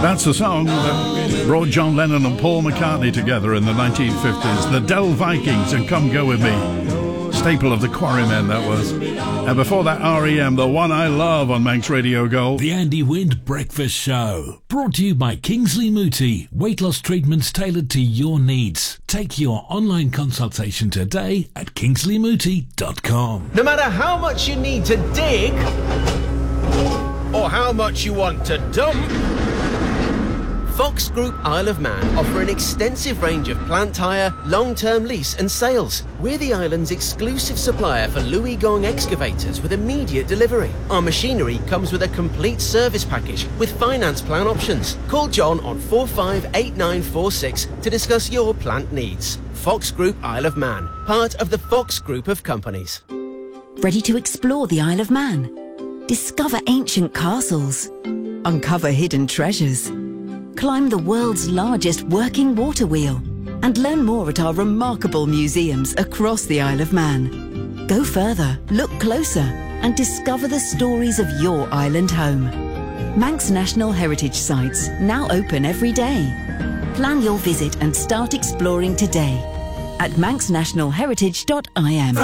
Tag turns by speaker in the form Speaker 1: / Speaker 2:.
Speaker 1: That's the song that brought John Lennon and Paul McCartney together in the 1950s. The Dell Vikings and Come Go With Me. Staple of the Quarrymen, that was. And before that, R.E.M., The One I Love on Manx Radio Gold.
Speaker 2: The Andy Wind Breakfast Show. Brought to you by Kingsley Mooti. Weight loss treatments tailored to your needs. Take your online consultation today at kingsleymooti.com.
Speaker 3: No matter how much you need to dig, or how much you want to dump, Fox Group Isle of Man offer an extensive range of plant hire, long-term lease and sales. We're the island's exclusive supplier for Louis Gong excavators with immediate delivery. Our machinery comes with a complete service package with finance plan options. Call John on 458946 to discuss your plant needs. Fox Group Isle of Man, part of the Fox Group of companies.
Speaker 4: Ready to explore the Isle of Man? Discover ancient castles. Uncover hidden treasures. Climb the world's largest working water wheel and learn more at our remarkable museums across the Isle of Man. Go further, look closer and discover the stories of your island home. Manx National Heritage Sites, now open every day. Plan your visit and start exploring today at manxnationalheritage.im.